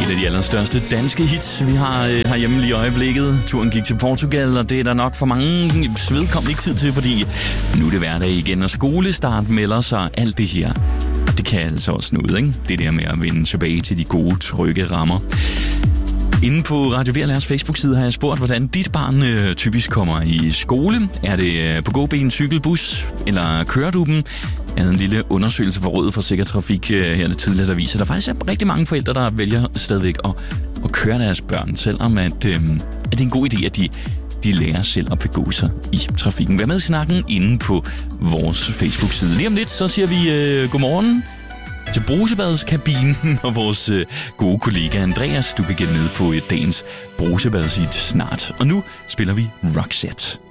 af de allerstørste danske hits, vi har herhjemme lige i øjeblikket. Turen gik til Portugal, og det er der nok for mange vedkommende ikke tid til, fordi nu er det hverdag igen, og skolestart melder sig. Alt det her, det kan altså også noget, ikke? Det der med at vende tilbage til de gode, trygge rammer. Inde på Radio VLR's Facebook-side har jeg spurgt, hvordan dit barn typisk kommer i skole. Er det på gåben, cykelbus, eller kører du dem? Jeg havde en lille undersøgelse for Rådet for Sikker Trafik her lidt tidligere, der viser, at der faktisk er rigtig mange forældre, der vælger stadigvæk at køre deres børn, selvom at det er en god idé, at de lærer selv at begå sig i trafikken. Vær med i snakken inde på vores Facebook-side. Lige om lidt, så siger vi godmorgen til brusebadskabinen og vores gode kollega Andreas. Du kan gætte med på dagens brusebadsigt snart. Og nu spiller vi Roxette.